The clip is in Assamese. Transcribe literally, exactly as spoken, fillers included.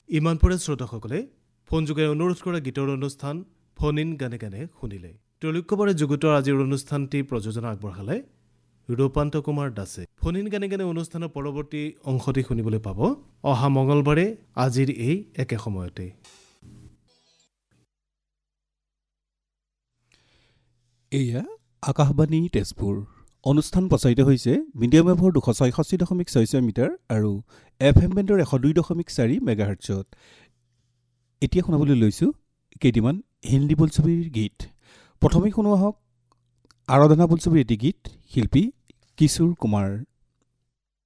ইমানপুৰে শ্ৰোতাসকলে ফোনযোগে অনুৰোধ কৰা গীতৰ অনুষ্ঠান ফোন ইন গানে গানে শুনিলে। ত্ৰৈলোক্যবাৰে যুগুতৰ আজিৰ অনুষ্ঠানটি প্ৰযোজনা আগবঢ়ালে ৰূপান্ত কুমাৰ দাসে। ফোন ইন গানে গানে অনুষ্ঠানৰ পৰৱৰ্তী অংশটি শুনিবলৈ পাব অহা মঙলবাৰে আজিৰ এই একে সময়তে। এয়া আকাশবাণী তেজপুৰ। অনুষ্ঠান প্ৰচাৰিত হৈছে মিডিয়াম ৱেভৰ দুশ ছয়ষষ্ঠি দশমিক ছয় ছয় মিটাৰ আৰু এফ এম বেণ্ডৰ এশ দুই দশমিক চাৰি মেগাহাৰ্টছত। এতিয়া শুনাবলৈ লৈছোঁ কেইটিমান হিন্দী বোলছবিৰ গীত। প্ৰথমে শুনোৱা হওক আৰাধনা বোলছবিৰ এটি গীত, শিল্পী কিশোৰ কুমাৰ।